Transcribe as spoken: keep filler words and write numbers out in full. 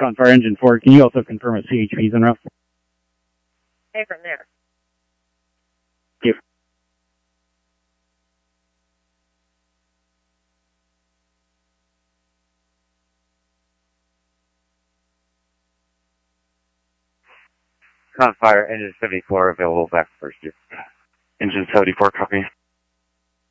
Confire Engine four. Can you also confirm if C H P is en route? Okay, from there. Thank you. Confire Engine seventy-four available back first year. Engine seventy-four, copy.